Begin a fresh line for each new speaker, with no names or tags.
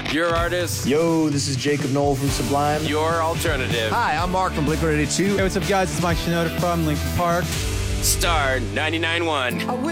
Your artist.
Yo, this is Jacob Knoll from Sublime.
Your alternative.
Hi, I'm Mark from Blink-182.
Hey, what's up, guys? It's Mike Shinoda from Linkin Park.
Star 99.1.